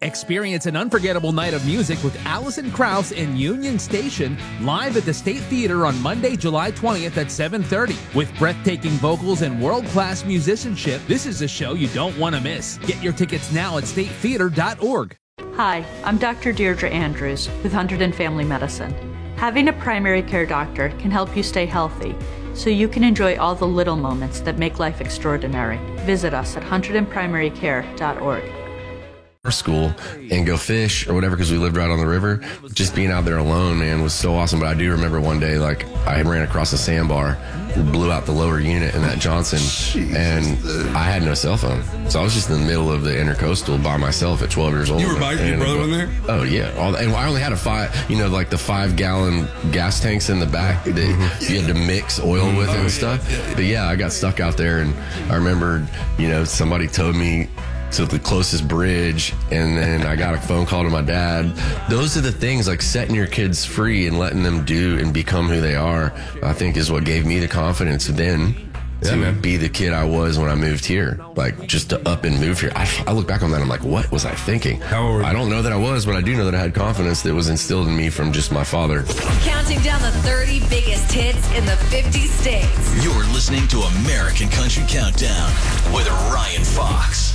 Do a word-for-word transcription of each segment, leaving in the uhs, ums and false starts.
Experience an unforgettable night of music with Alison Krauss and Union Station live at the State Theater on Monday, July twentieth at seven thirty. With breathtaking vocals and world-class musicianship, this is a show you don't want to miss. Get your tickets now at state theater dot org. Hi, I'm Doctor Deirdre Andrews with Hunterdon Family Medicine. Having a primary care doctor can help you stay healthy, so you can enjoy all the little moments that make life extraordinary. Visit us at hunterdon primary care dot org. School and go fish or whatever because we lived right on the river. Just being out there alone, man, was so awesome. But I do remember one day, like, I ran across a sandbar, blew out the lower unit in that Johnson, Jesus. And I had no cell phone. So I was just in the middle of the intercoastal by myself at twelve years old. You were by your brother in there? Oh, yeah. All the, and I only had a five, you know, like the five gallon gas tanks in the back that mm-hmm. you had to mix oil with oh, and stuff. Yeah, yeah, yeah. But yeah, I got stuck out there, and I remember, you know, somebody told me to the closest bridge, and then I got a phone call to my dad. Those are the things, like setting your kids free and letting them do and become who they are, I think is what gave me the confidence then yeah, to man. be the kid I was when I moved here. Like, just to up and move here. I, I look back on that, I'm like, what was I thinking? How old were you? I don't know that I was, but I do know that I had confidence that was instilled in me from just my father. Counting down the thirty biggest hits in the fifty states. You're listening to American Country Countdown with Ryan Fox.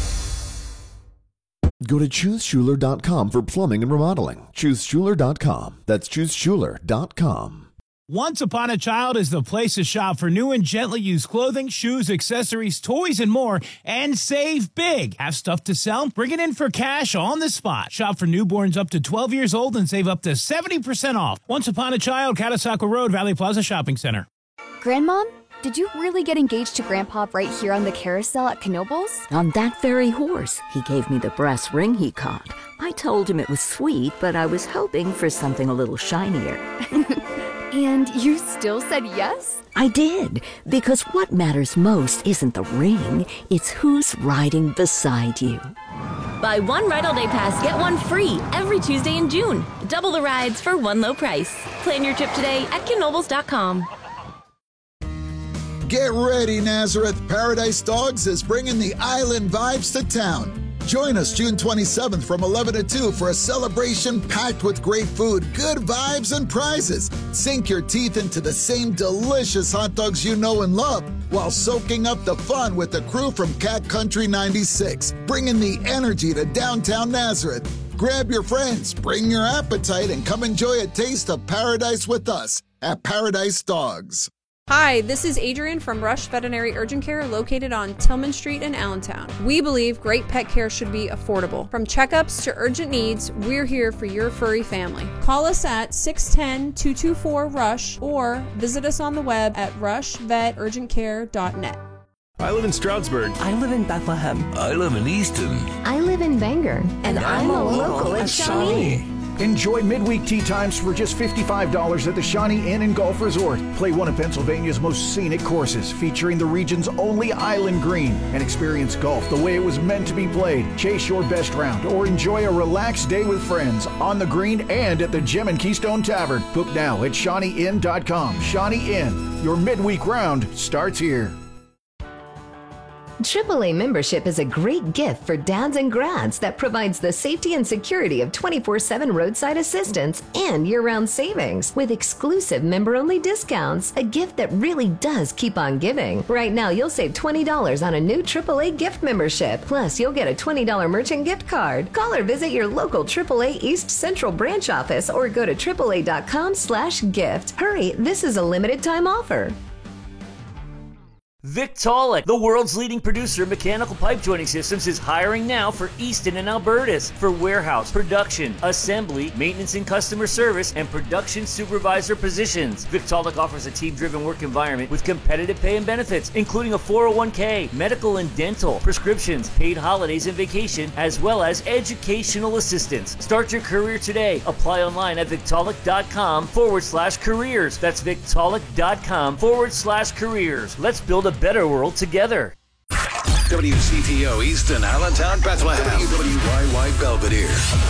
Go to choose schuler dot com for plumbing and remodeling. choose schuler dot com. That's choose schuler dot com. Once Upon a Child is the place to shop for new and gently used clothing, shoes, accessories, toys, and more, and save big. Have stuff to sell? Bring it in for cash on the spot. Shop for newborns up to twelve years old and save up to seventy percent off. Once Upon a Child, Catasauqua Road, Valley Plaza Shopping Center. Grandmom, did you really get engaged to Grandpa right here on the carousel at Knoebels? On that very horse. He gave me the brass ring he caught. I told him it was sweet, but I was hoping for something a little shinier. And you still said yes? I did, because what matters most isn't the ring, it's who's riding beside you. Buy one Ride All Day Pass, get one free every Tuesday in June. Double the rides for one low price. Plan your trip today at knoebels dot com. Get ready, Nazareth. Paradise Dogs is bringing the island vibes to town. Join us June twenty-seventh from eleven to two for a celebration packed with great food, good vibes, and prizes. Sink your teeth into the same delicious hot dogs you know and love while soaking up the fun with the crew from Cat Country ninety-six, bringing the energy to downtown Nazareth. Grab your friends, bring your appetite, and come enjoy a taste of paradise with us at Paradise Dogs. Hi, this is Adrienne from Rush Veterinary Urgent Care located on Tillman Street in Allentown. We believe great pet care should be affordable. From checkups to urgent needs, we're here for your furry family. Call us at six one zero, two two four, RUSH or visit us on the web at rush vet urgent care dot net. I live in Stroudsburg. I live in Bethlehem. I live in Easton. I live in Bangor. And, and I'm, I'm a local at Shawnee. Enjoy midweek tea times for just fifty-five dollars at the Shawnee Inn and Golf Resort. Play one of Pennsylvania's most scenic courses featuring the region's only island green and experience golf the way it was meant to be played. Chase your best round or enjoy a relaxed day with friends on the green and at the Gem and Keystone Tavern. Book now at shawnee inn dot com. Shawnee Inn, your midweek round starts here. triple A membership is a great gift for dads and grads that provides the safety and security of twenty-four seven roadside assistance and year-round savings with exclusive member-only discounts, a gift that really does keep on giving. Right now, you'll save twenty dollars on a new triple A gift membership. Plus, you'll get a twenty dollars merchant gift card. Call or visit your local triple A East Central branch office or go to triple A dot com slash gift. Hurry, this is a limited time offer. Victaulic, the world's leading producer of mechanical pipe joining systems, is hiring now for Easton and Albertus for warehouse, production, assembly, maintenance and customer service, and production supervisor positions. Victaulic offers a team-driven work environment with competitive pay and benefits, including a four oh one k, medical and dental, prescriptions, paid holidays and vacation, as well as educational assistance. Start your career today. Apply online at victaulic.com forward slash careers. That's victaulic.com forward slash careers. Let's build a better world together. W C P O Easton, Allentown, Bethlehem. W W Y Y Belvedere.